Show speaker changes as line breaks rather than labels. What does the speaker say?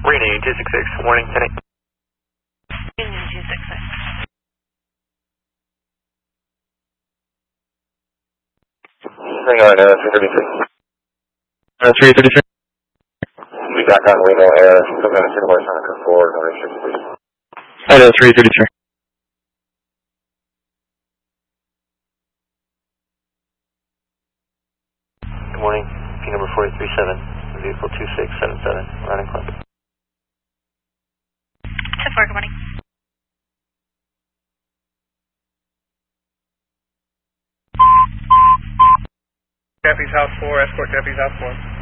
Union 266, warning 10-8.
Union 266.
Hang on, 333.
333.
Be back on Reno Air, come down to Cinemark Sonic 4, Northern 6, please.
Idaho 333.
Good morning, P number 4837, vehicle 2677, running climb.
10-4, good morning.
Deputy's House 4, escort Deputy's House 4.